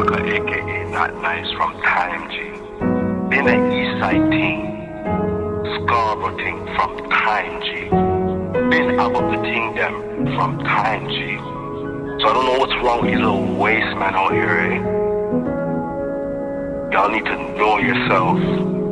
Tucker, aka Not Nice from Time G. Been an Eastside team, Scarborough team from Time G. Been about the team them from Time G. So I don't know what's wrong with these little waste men out here, eh? Y'all need to know yourself.